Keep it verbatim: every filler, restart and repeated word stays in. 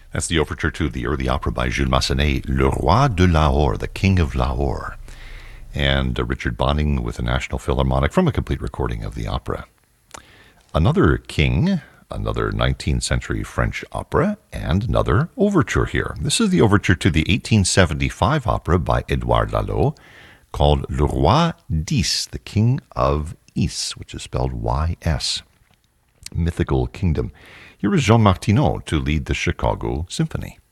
That's the overture to the early opera by Jules Massenet, Le Roi de Lahore, the King of Lahore, and uh, Richard Bonning with the National Philharmonic from a complete recording of the opera. Another king, another nineteenth century French opera, and another overture here. This is the overture to the eighteen seventy-five opera by Edouard Lalo called Le Roi d'Ys, the King of Ys, which is spelled Y S. Mythical Kingdom. Here is Jean Martineau to lead the Chicago Symphony.